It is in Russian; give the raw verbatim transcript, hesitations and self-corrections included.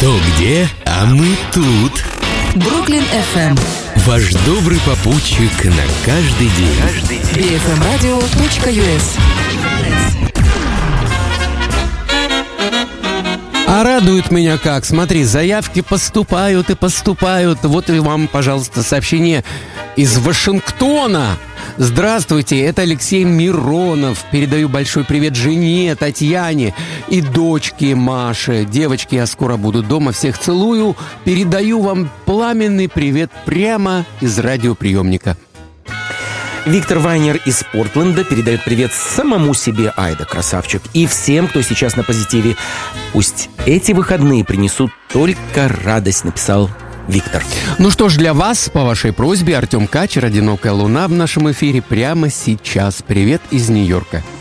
Кто где, а мы тут. Бруклин эф эм. Ваш добрый попутчик на каждый день. би эф эм радио точка ю эс. А радует меня как? Смотри, заявки поступают и поступают. Вот и вам, пожалуйста, сообщение из Вашингтона. Здравствуйте, это Алексей Миронов. Передаю большой привет жене Татьяне и дочке Маше. Девочки, я скоро буду дома. Всех целую. Передаю вам пламенный привет прямо из радиоприемника. Виктор Вайнер из Портленда передает привет самому себе. Айда, красавчик. И всем, кто сейчас на позитиве. Пусть эти выходные принесут только радость, написал Виктор. Ну что ж, для вас, по вашей просьбе, Артем Качер, «Одинокая луна» в нашем эфире прямо сейчас. Привет из Нью-Йорка.